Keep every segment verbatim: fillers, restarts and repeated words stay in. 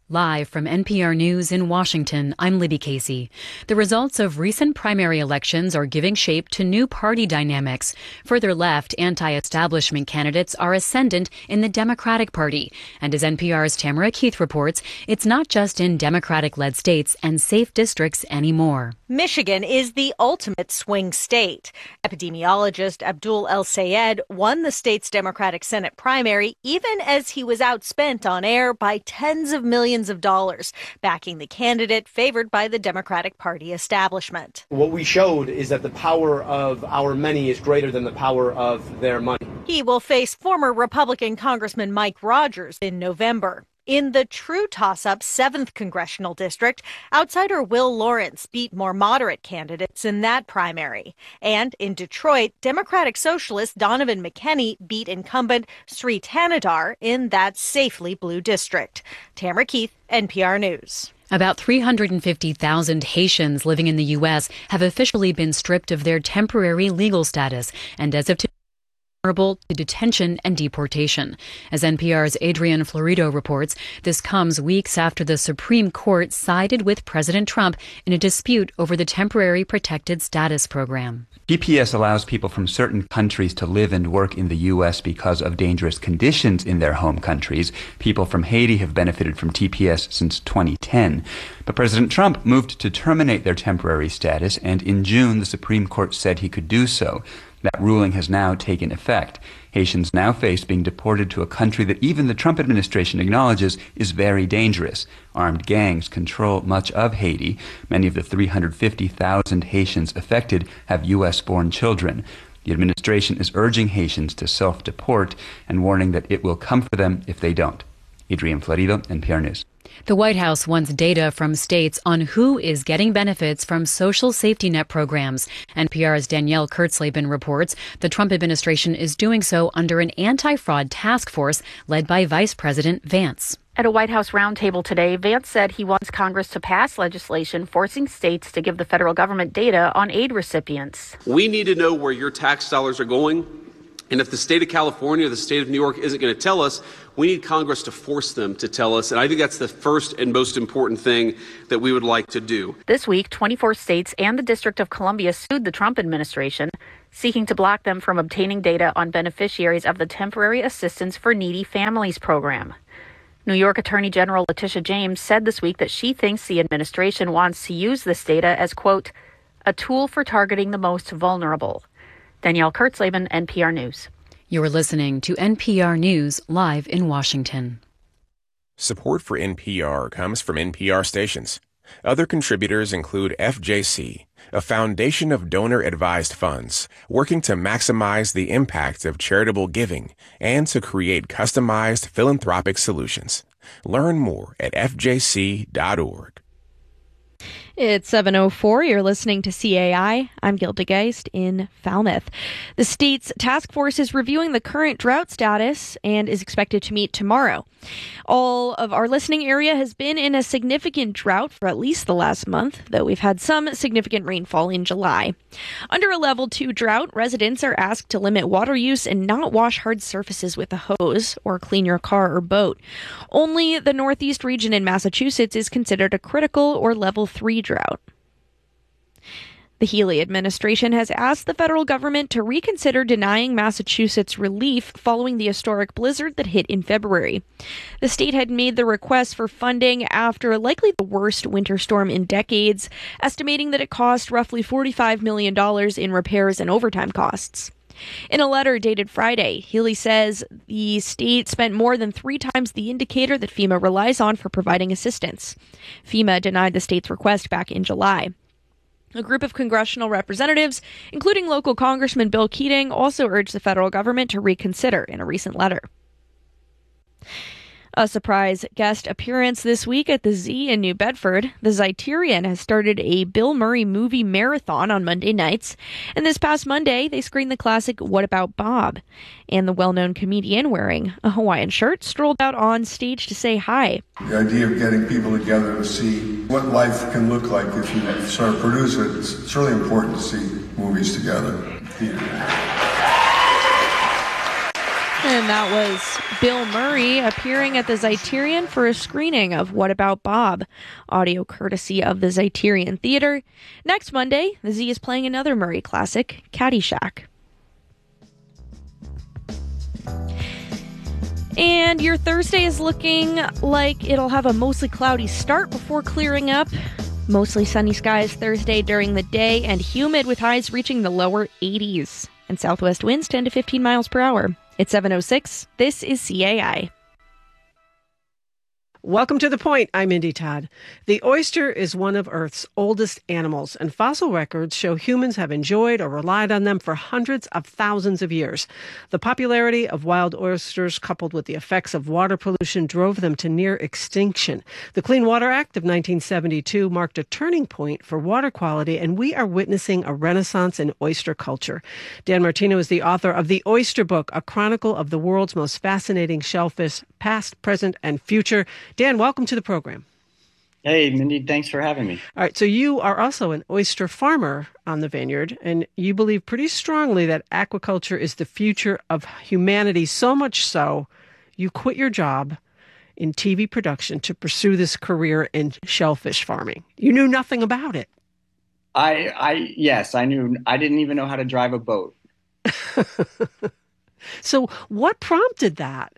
Live from N P R News in Washington, I'm Libby Casey. The results of recent primary elections are giving shape to new party dynamics. Further left, anti-establishment candidates are ascendant in the Democratic Party. And as N P R's Tamara Keith reports, it's not just in Democratic-led states and safe districts anymore. Michigan is the ultimate swing state. Epidemiologist Abdul El-Sayed won the state's Democratic Senate primary even as he was outspent on air by tens of millions of dollars, backing the candidate favored by the Democratic Party establishment. What we showed is that the power of our many is greater than the power of their money. He will face former Republican Congressman Mike Rogers in November. In the true toss-up seventh Congressional District, outsider Will Lawrence beat more moderate candidates in that primary. And in Detroit, Democratic Socialist Donovan McKenney beat incumbent Sri Thanadar in that safely blue district. Tamara Keith, N P R News. About three hundred fifty thousand Haitians living in the U S have officially been stripped of their temporary legal status, and as of today, to detention and deportation. As N P R's Adrian Florido reports, this comes weeks after the Supreme Court sided with President Trump in a dispute over the Temporary Protected Status Program. T P S allows people from certain countries to live and work in the U S because of dangerous conditions in their home countries. People from Haiti have benefited from T P S since twenty ten. But President Trump moved to terminate their temporary status, and in June, the Supreme Court said he could do so. That ruling has now taken effect. Haitians now face being deported to a country that even the Trump administration acknowledges is very dangerous. Armed gangs control much of Haiti. Many of the three hundred fifty thousand Haitians affected have U S-born children. The administration is urging Haitians to self-deport and warning that it will come for them if they don't. Adrian Florido, N P R News. The White House wants data from states on who is getting benefits from social safety net programs. N P R's Danielle Kurtzleben reports the Trump administration is doing so under an anti-fraud task force led by Vice President Vance. At a White House roundtable today, Vance said he wants Congress to pass legislation forcing states to give the federal government data on aid recipients. We need to know where your tax dollars are going. And if the state of California or the state of New York isn't going to tell us, we need Congress to force them to tell us. And I think that's the first and most important thing that we would like to do. This week, twenty-four states and the District of Columbia sued the Trump administration, seeking to block them from obtaining data on beneficiaries of the Temporary Assistance for Needy Families program. New York Attorney General Letitia James said this week that she thinks the administration wants to use this data as, quote, a tool for targeting the most vulnerable. Danielle Kurtzleben, N P R News. You're listening to N P R News live in Washington. Support for N P R comes from N P R stations. Other contributors include F J C, a foundation of donor-advised funds working to maximize the impact of charitable giving and to create customized philanthropic solutions. Learn more at f j c dot org. It's seven oh four. You're listening to C A I. I'm Gilda Geist in Falmouth. The state's task force is reviewing the current drought status and is expected to meet tomorrow. All of our listening area has been in a significant drought for at least the last month, though we've had some significant rainfall in July. Under a level two drought, residents are asked to limit water use and not wash hard surfaces with a hose or clean your car or boat. Only the Northeast region in Massachusetts is considered a critical or level three drought. The Healey administration has asked the federal government to reconsider denying Massachusetts relief following the historic blizzard that hit in February. The state had made the request for funding after likely the worst winter storm in decades, estimating that it cost roughly forty-five million dollars in repairs and overtime costs. In a letter dated Friday, Healey says the state spent more than three times the indicator that FEMA relies on for providing assistance. FEMA denied the state's request back in July. A group of congressional representatives, including local Congressman Bill Keating, also urged the federal government to reconsider in a recent letter. A surprise guest appearance this week at the Z in New Bedford. The Zeiterion has started a Bill Murray movie marathon on Monday nights. And this past Monday, they screened the classic What About Bob? And the well-known comedian, wearing a Hawaiian shirt, strolled out on stage to say hi. The idea of getting people together to see what life can look like if you sort of produce it, it's, it's really important to see movies together. And that was Bill Murray appearing at the Zeiterion for a screening of What About Bob? Audio courtesy of the Zeiterion Theater. Next Monday, the Z is playing another Murray classic, Caddyshack. And your Thursday is looking like it'll have a mostly cloudy start before clearing up. Mostly sunny skies Thursday during the day and humid with highs reaching the lower eighties. And southwest winds ten to fifteen miles per hour. It's seven oh six. This is C A I. Welcome to The Point. I'm Mindy Todd. The oyster is one of Earth's oldest animals, and fossil records show humans have enjoyed or relied on them for hundreds of thousands of years. The popularity of wild oysters, coupled with the effects of water pollution, drove them to near extinction. The Clean Water Act of nineteen seventy-two marked a turning point for water quality, and we are witnessing a renaissance in oyster culture. Dan Martino is the author of The Oyster Book, a chronicle of the world's most fascinating shellfish, past, present, and future. Dan, welcome to the program. Hey, Mindy, thanks for having me. All right, so you are also an oyster farmer on the vineyard, and you believe pretty strongly that aquaculture is the future of humanity, so much so you quit your job in T V production to pursue this career in shellfish farming. You knew nothing about it. I, I, yes, I knew. I didn't even know how to drive a boat. So what prompted that?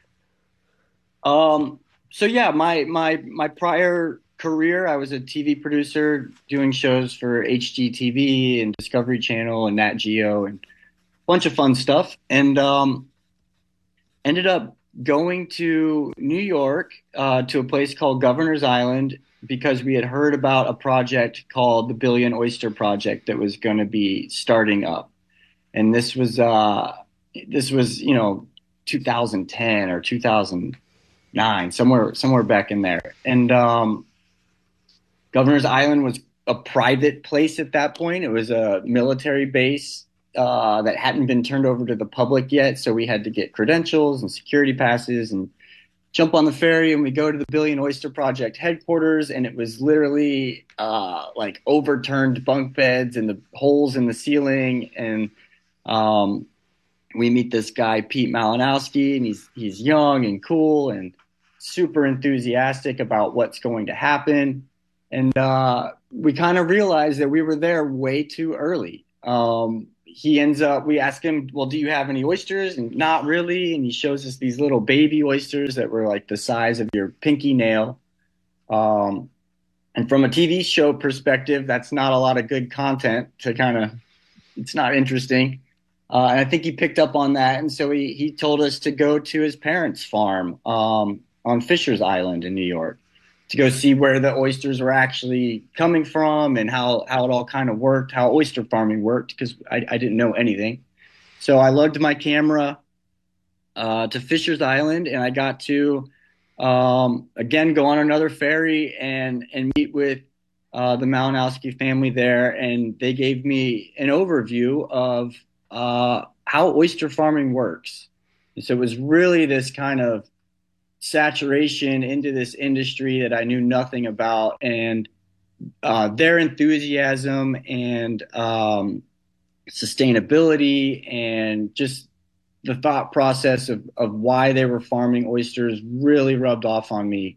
Um, so yeah, my, my, my prior career, I was a T V producer doing shows for H G T V and Discovery Channel and Nat Geo and a bunch of fun stuff. And, um, ended up going to New York, uh, to a place called Governor's Island because we had heard about a project called the Billion Oyster Project that was going to be starting up. And this was, uh, this was, you know, two thousand ten or two thousand nine, somewhere, somewhere back in there. And, um, Governor's Island was a private place at that point. It was a military base, uh, that hadn't been turned over to the public yet. So we had to get credentials and security passes and jump on the ferry, and we go to the Billion Oyster Project headquarters, and it was literally, uh, like overturned bunk beds and the holes in the ceiling. And, um, we meet this guy, Pete Malinowski, and he's he's young and cool and super enthusiastic about what's going to happen. And uh, we kind of realized that we were there way too early. Um, he ends up, we ask him, well, do you have any oysters? And not really. And he shows us these little baby oysters that were like the size of your pinky nail. Um, and from a T V show perspective, that's not a lot of good content to kind of, it's not interesting. Uh, and I think he picked up on that. And so he, he told us to go to his parents' farm um, on Fisher's Island in New York to go see where the oysters were actually coming from and how, how it all kind of worked, how oyster farming worked, because I, I didn't know anything. So I lugged my camera uh, to Fisher's Island, and I got to, um, again, go on another ferry and, and meet with uh, the Malinowski family there. And they gave me an overview of uh, how oyster farming works. And so it was really this kind of saturation into this industry that I knew nothing about, and uh, their enthusiasm and um, sustainability and just the thought process of, of why they were farming oysters really rubbed off on me.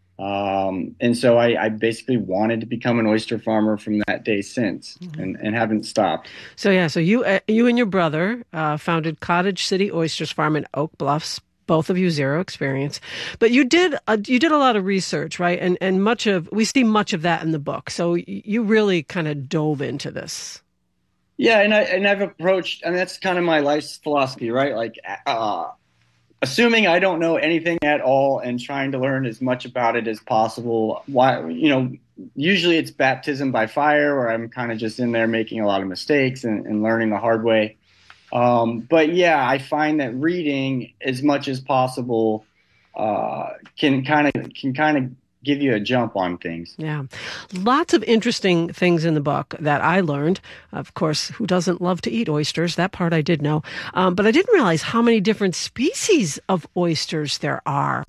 Um, and so I, I basically wanted to become an oyster farmer from that day since, mm-hmm. and, and haven't stopped. So, yeah, so you uh, you and your brother uh, founded Cottage City Oysters Farm in Oak Bluffs. Both of you zero experience, but you did uh, you did a lot of research, right? And and much of we see much of that in the book. So you really kind of dove into this. Yeah, and I and I've approached, and that's kind of my life's philosophy, right? Like, uh, assuming I don't know anything at all and trying to learn as much about it as possible. Why, you know, usually it's baptism by fire, where I'm kind of just in there making a lot of mistakes and, and learning the hard way. Um, but yeah, I find that reading as much as possible uh, can kind of can kind of give you a jump on things. Yeah, lots of interesting things in the book that I learned. Of course, who doesn't love to eat oysters? That part I did know, um, but I didn't realize how many different species of oysters there are.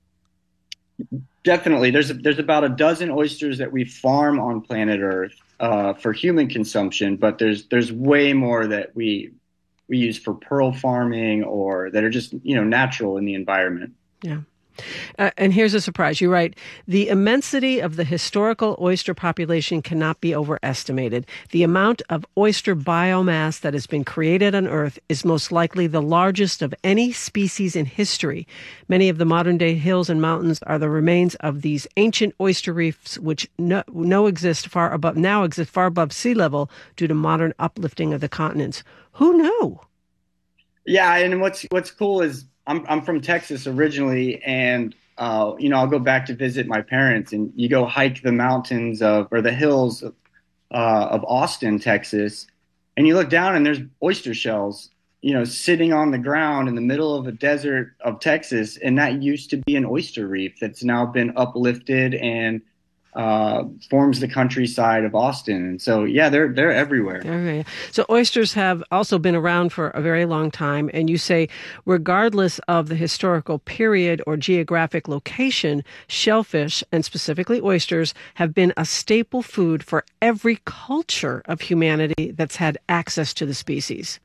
Definitely, there's there's about a dozen oysters that we farm on planet Earth uh, for human consumption, but there's there's way more that we we use for pearl farming or that are just, you know, natural in the environment. Yeah. Uh, and here's a surprise. You write, the immensity of the historical oyster population cannot be overestimated. The amount of oyster biomass that has been created on Earth is most likely the largest of any species in history. Many of the modern-day hills and mountains are the remains of these ancient oyster reefs, which no, no exist far above now exist far above sea level due to modern uplifting of the continents. Who knew? Yeah, and what's what's cool is I'm I'm from Texas originally, and uh, you know, I'll go back to visit my parents, and you go hike the mountains of or the hills of, uh, of Austin, Texas, and you look down and there's oyster shells, you know, sitting on the ground in the middle of a desert of Texas, and that used to be an oyster reef that's now been uplifted and uh, forms the countryside of Austin. And so, yeah, they're they're everywhere. Okay. So oysters have also been around for a very long time. And you say, regardless of the historical period or geographic location, shellfish, and specifically oysters, have been a staple food for every culture of humanity that's had access to the species.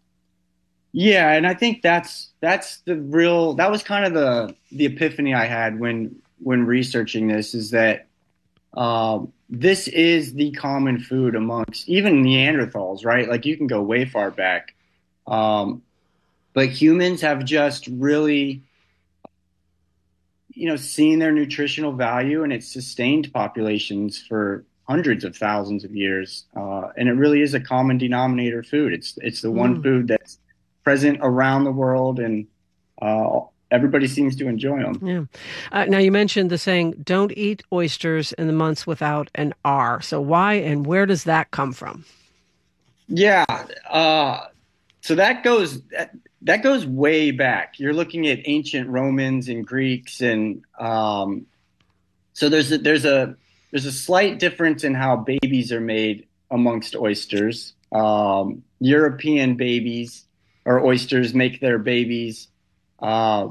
Yeah, and I think that's that's the real that was kind of the the epiphany I had when when researching this, is that Uh, this is the common food amongst even Neanderthals, right? Like you can go way far back. Um, but humans have just really, you know, seen their nutritional value, and it's sustained populations for hundreds of thousands of years. Uh, and it really is a common denominator food. It's, it's the one Mm. food that's present around the world, and uh, everybody seems to enjoy them. Yeah. Uh, now, you mentioned the saying, don't eat oysters in the months without an R. So why and where does that come from? Yeah. Uh, so that goes that, that goes way back. You're looking at ancient Romans and Greeks, and um, so there's a, there's a there's a slight difference in how babies are made amongst oysters. Um, European babies or oysters make their babies uh,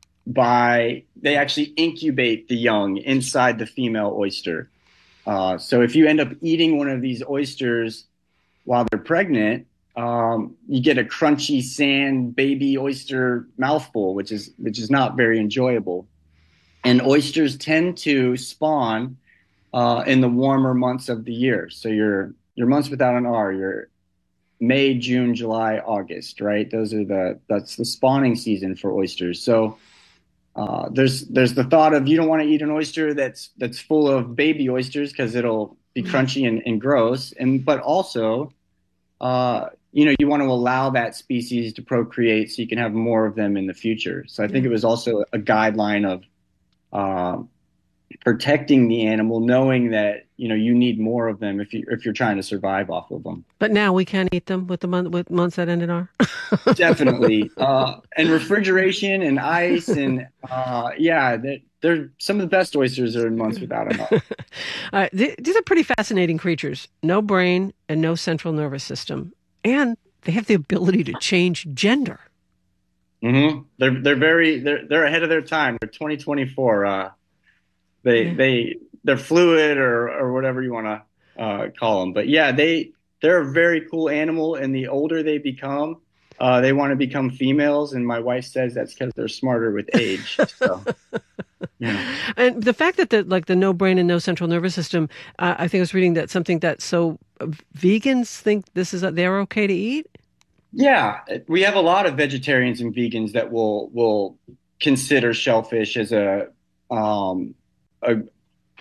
by they actually incubate the young inside the female oyster. Uh, so if you end up eating one of these oysters while they're pregnant, um, you get a crunchy sand baby oyster mouthful, which is which is not very enjoyable. And oysters tend to spawn uh, in the warmer months of the year. So your your months without an R, your May, June, July, August, right? Those are the that's the spawning season for oysters. So uh, there's there's the thought of you don't want to eat an oyster that's that's full of baby oysters because it'll be crunchy and, and gross. And but also, uh, you know, you want to allow that species to procreate so you can have more of them in the future. So I think it was also a guideline of uh, protecting the animal, knowing that you know you need more of them if you if you're trying to survive off of them. But now we can't eat them with the month with months that end in R. Definitely, uh, and refrigeration and ice and uh, yeah, they're, they're some of the best oysters are in months without an R. uh, th- these are pretty fascinating creatures. No brain and no central nervous system, and they have the ability to change gender. Mm-hmm. They're they're very they're they're ahead of their time. They're twenty twenty-four. Uh, they yeah. they they're fluid or or whatever you want to uh, call them. But yeah, they they're a very cool animal. And the older they become, uh, they want to become females. And my wife says that's because they're smarter with age. So. Yeah. And the fact that the like the no brain and no central nervous system, uh, I think I was reading that something that so uh, vegans think this is they're okay to eat. Yeah, we have a lot of vegetarians and vegans that will will consider shellfish as a, um, a, and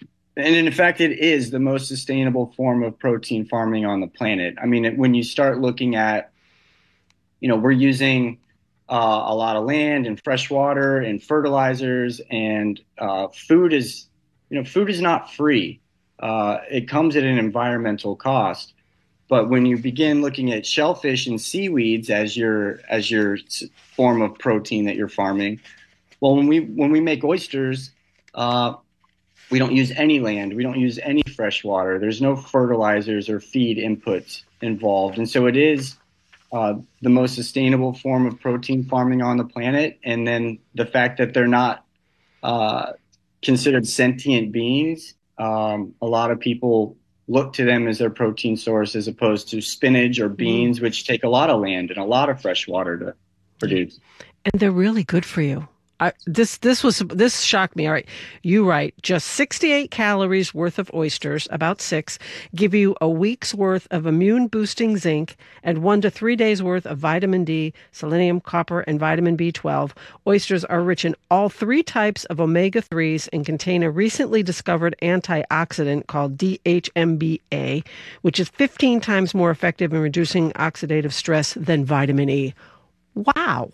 in fact, it is the most sustainable form of protein farming on the planet. I mean, when you start looking at, you know, we're using uh, a lot of land and fresh water and fertilizers, and uh, food is, you know, food is not free. Uh, it comes at an environmental cost. But when you begin looking at shellfish and seaweeds as your as your form of protein that you're farming, well, when we when we make oysters, uh, we don't use any land, we don't use any fresh water. There's no fertilizers or feed inputs involved, and so it is uh, the most sustainable form of protein farming on the planet. And then the fact that they're not uh, considered sentient beings, um, a lot of people look to them as their protein source as opposed to spinach or beans, mm. which take a lot of land and a lot of fresh water to produce. And they're really good for you. I, this this was this shocked me. All right, you write just sixty-eight calories worth of oysters, about six, give you a week's worth of immune boosting zinc and one to three days worth of vitamin D, selenium, copper, and vitamin B twelve. Oysters are rich in all three types of omega threes and contain a recently discovered antioxidant called D H M B A, which is fifteen times more effective in reducing oxidative stress than vitamin E. Wow.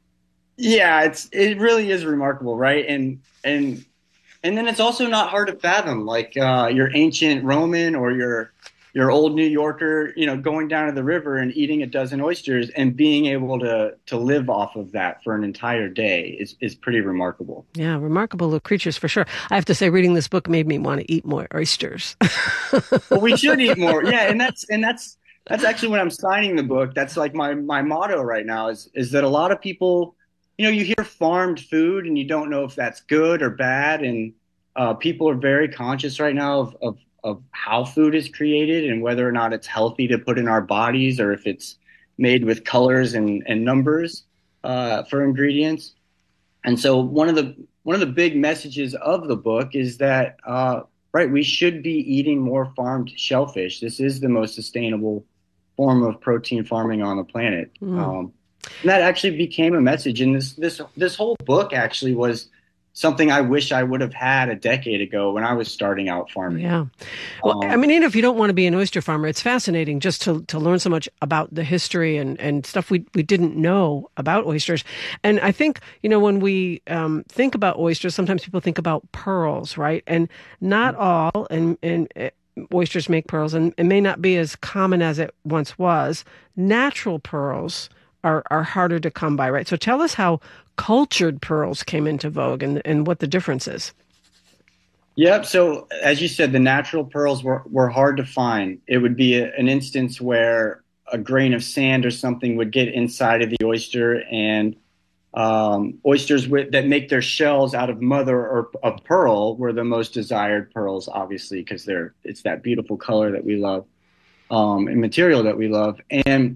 Yeah, it's it really is remarkable, right? And and and then it's also not hard to fathom, like uh, your ancient Roman or your your old New Yorker, you know, going down to the river and eating a dozen oysters and being able to to live off of that for an entire day is is pretty remarkable. Yeah, remarkable little creatures for sure. I have to say, reading this book made me want to eat more oysters. Well, we should eat more, yeah, and that's and that's that's actually when I'm signing the book. That's like my my motto right now is is that a lot of people. You know, you hear farmed food and you don't know if that's good or bad. And uh, people are very conscious right now of, of, of how food is created and whether or not it's healthy to put in our bodies or if it's made with colors and, and numbers uh, for ingredients. And so one of the one of the big messages of the book is that, uh, right, we should be eating more farmed shellfish. This is the most sustainable form of protein farming on the planet. Mm. Um, And that actually became a message. And this this this whole book actually was something I wish I would have had a decade ago when I was starting out farming. Yeah. Well, um, I mean, even if you don't want to be an oyster farmer, it's fascinating just to, to learn so much about the history and, and stuff we, we didn't know about oysters. And I think, you know, when we um, think about oysters, sometimes people think about pearls, right? And not all, and, and uh, oysters make pearls, and it may not be as common as it once was. Natural pearls are, are harder to come by, right? So tell us how cultured pearls came into vogue and, and what the difference is. Yep. So as you said, the natural pearls were, were hard to find. It would be a, an instance where a grain of sand or something would get inside of the oyster, and um, oysters with, that make their shells out of mother or of pearl were the most desired pearls, obviously, because they're it's that beautiful color that we love um, and material that we love. And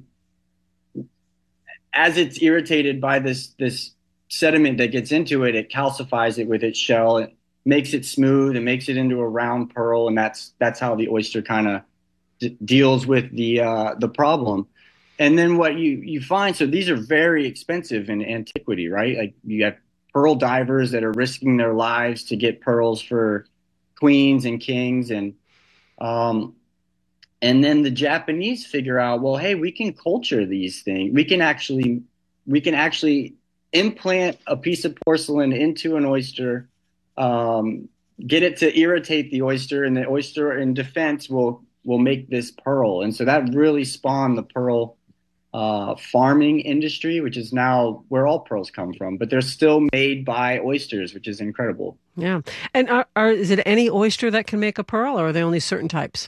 as it's irritated by this this sediment that gets into it, it calcifies it with its shell. It makes it smooth and makes it into a round pearl, and that's that's how the oyster kind of d- deals with the uh, the problem. And then what you you find, so these are very expensive in antiquity, right? Like you have pearl divers that are risking their lives to get pearls for queens and kings, and um, and then the Japanese figure out, well, hey, we can culture these things. We can actually we can actually implant a piece of porcelain into an oyster, um, get it to irritate the oyster, and the oyster in defense will will make this pearl. And so that really spawned the pearl uh, farming industry, which is now where all pearls come from. But they're still made by oysters, which is incredible. Yeah. And are, are, is it any oyster that can make a pearl, or are they only certain types?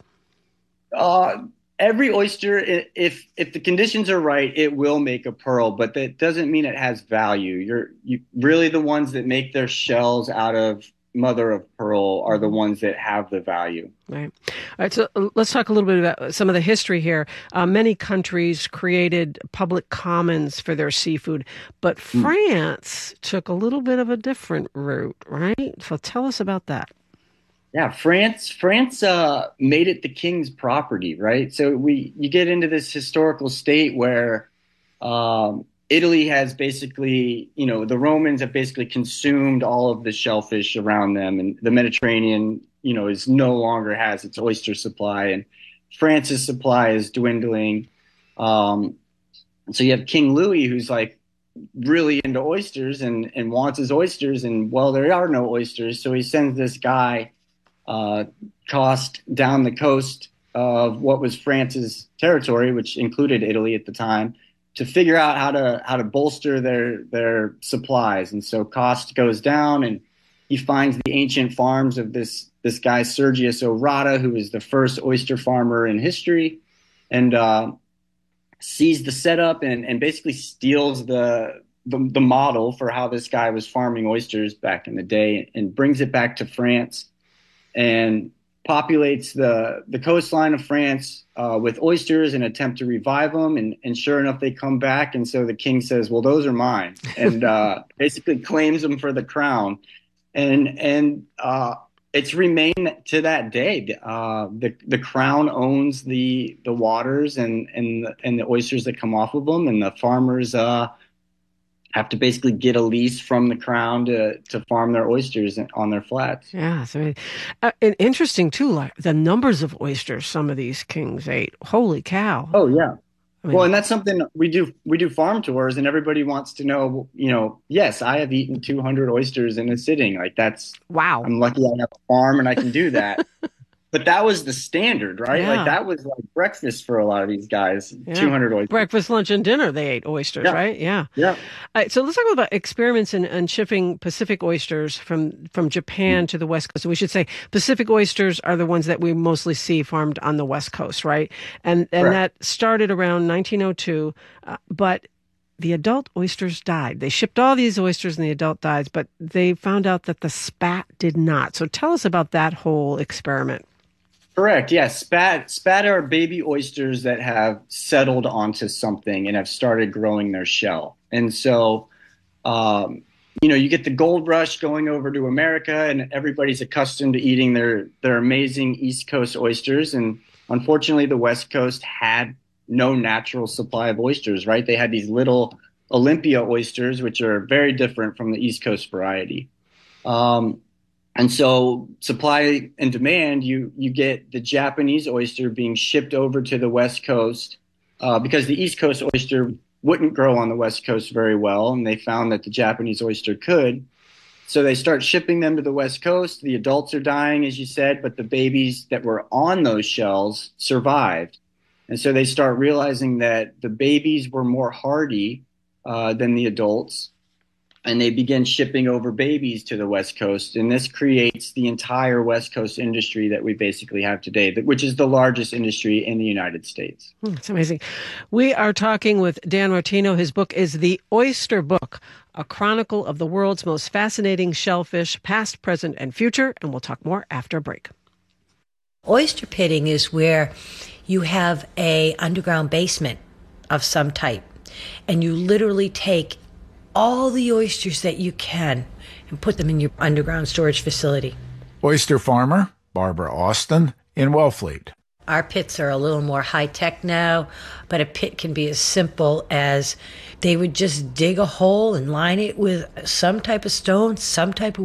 Uh, every oyster, if if the conditions are right, it will make a pearl, but that doesn't mean it has value. You're you really the ones that make their shells out of mother of pearl are the ones that have the value. Right. All right. So let's talk a little bit about some of the history here. Uh, many countries created public commons for their seafood, but France mm. took a little bit of a different route, right? So tell us about that. Yeah, France France uh, made it the king's property, right? So we you get into this historical state where um, Italy has basically, you know, the Romans have basically consumed all of the shellfish around them, and the Mediterranean, you know, is no longer has its oyster supply, and France's supply is dwindling. Um, so you have King Louis, who's like really into oysters and, and wants his oysters, and well, there are no oysters, so he sends this guy Uh, cost down the coast of what was France's territory, which included Italy at the time, to figure out how to how to bolster their their supplies. And so cost goes down, and he finds the ancient farms of this this guy Sergius Orata, who is the first oyster farmer in history, and uh, sees the setup and and basically steals the, the the model for how this guy was farming oysters back in the day, and brings it back to France. And populates the, the coastline of France uh, with oysters and attempt to revive them. And, and sure enough, they come back. And so the king says, well, those are mine, and uh, basically claims them for the crown. And and uh, it's remained to that day. Uh, the the crown owns the the waters and and the, and the oysters that come off of them, and the farmers uh, have to basically get a lease from the crown to to farm their oysters on their flats. Yeah, so uh, and interesting too, like the numbers of oysters some of these kings ate. Holy cow! Oh yeah. I mean, well, and that's something we do. We do farm tours, and everybody wants to know. You know, yes, I have eaten two hundred oysters in a sitting. Like that's wow. I'm lucky I have a farm and I can do that. But that was the standard, right? Yeah. Like that was like breakfast for a lot of these guys. Yeah. two hundred oysters. Breakfast, lunch, and dinner. They ate oysters, Yeah. right? Yeah. Yeah. All right, so let's talk about experiments in, in shipping Pacific oysters from, from Japan mm. to the West Coast. So we should say Pacific oysters are the ones that we mostly see farmed on the West Coast, right? And and that started around nineteen oh two, uh, but the adult oysters died. They shipped all these oysters and the adult died, but they found out that the spat did not. So tell us about that whole experiment. Correct. Yes. Spat, spat are baby oysters that have settled onto something and have started growing their shell. And so, um, you know, you get the gold rush going over to America, and everybody's accustomed to eating their, their amazing East Coast oysters. And unfortunately, the West Coast had no natural supply of oysters, right? They had these little Olympia oysters, which are very different from the East Coast variety. Um, And so supply and demand, you you get the Japanese oyster being shipped over to the West Coast uh, because the East Coast oyster wouldn't grow on the West Coast very well, and they found that the Japanese oyster could. So they start shipping them to the West Coast. The adults are dying, as you said, but the babies that were on those shells survived. And so they start realizing that the babies were more hardy uh, than the adults. And they begin shipping over babies to the West Coast. And this creates the entire West Coast industry that we basically have today, which is the largest industry in the United States. It's amazing. We are talking with Dan Martino. His book is The Oyster Book, a chronicle of the world's most fascinating shellfish, past, present, and future. And we'll talk more after a break. Oyster pitting is where you have a underground basement of some type, and you literally take all the oysters that you can and put them in your underground storage facility. Oyster farmer Barbara Austin in Wellfleet. Our pits are a little more high-tech now, but a pit can be as simple as they would just dig a hole and line it with some type of stone, some type of